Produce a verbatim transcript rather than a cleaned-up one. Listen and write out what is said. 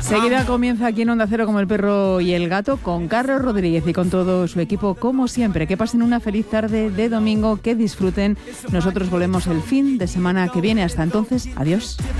Seguida comienza aquí en Onda Cero como el perro y el gato con Carlos Rodríguez y con todo su equipo como siempre. Que pasen una feliz tarde de domingo, que disfruten. Nosotros volvemos el fin de semana que viene. Hasta entonces, adiós.